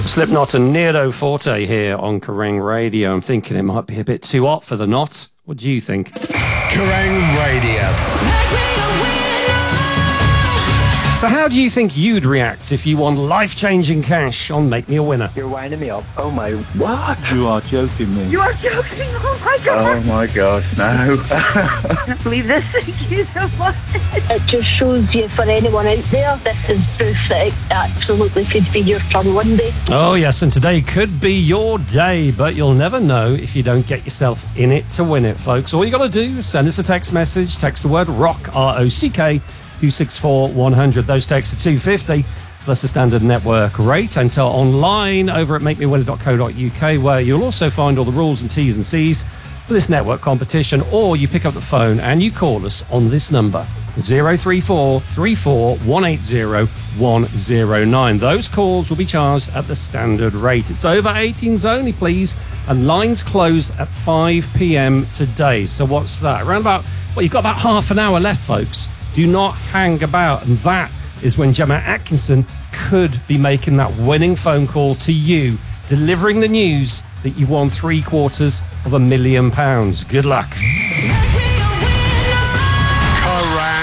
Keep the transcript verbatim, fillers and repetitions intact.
Slipknot and Nero Forte here on Kerrang Radio. I'm thinking it might be a bit too hot for the knot. What do you think? Kerrang Radio. So how do you think you'd react if you won life-changing cash on Make Me a Winner? You're winding me up. Oh my... What? You are joking me. You are joking. Oh my God. Oh my gosh, no. I can't believe this. Thank you so much. It just shows you, for anyone out there, this is proof that it absolutely could be your turn one day. Oh yes, and today could be your day, but you'll never know if you don't get yourself in it to win it, folks. All you got to do is send us a text message, text the word ROCK, R O C K, two six four one hundred. Those texts are two hundred fifty plus the standard network rate. Enter online over at make me winner dot co dot U K, where you'll also find all the rules and T's and C's for this network competition, or you pick up the phone and you call us on this number, zero three four three four one eight zero one zero nine. Those calls will be charged at the standard rate. It's over eighteens only, please, and lines close at five p.m. today. So what's that? Around about, well, you've got about half an hour left, folks. Do not hang about, and that is when Gemma Atkinson could be making that winning phone call to you, delivering the news that you've won three quarters of a million pounds. Good luck.